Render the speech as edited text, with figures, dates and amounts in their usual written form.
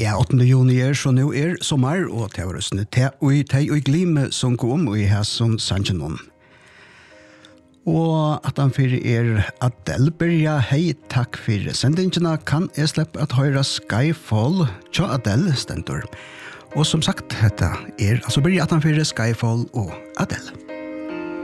Ja, 8. juni så nu sommar, og det var røstende te og glime som kom, og i hæsson sannsjonen. Og at han fyrir Adele Berja, hei, takk for sendingene, kan jeg slippe at høyre Skyfall, tja Adele stendur. Og som sagt, dette altså Berja at han fyrir Skyfall og Adele.